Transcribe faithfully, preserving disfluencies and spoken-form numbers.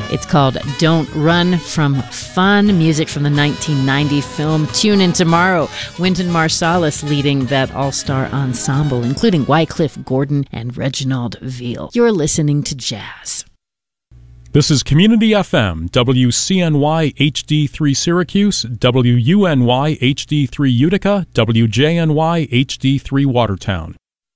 It's called Don't Run From Fun, music from the nineteen ninety film Tune In Tomorrow. Wynton Marsalis leading that all-star ensemble, including Wycliffe Gordon and Reginald Veal. You're listening to Jazz. This is Community F M, W C N Y H D three Syracuse, W U N Y H D three Utica, W J N Y H D three Watertown.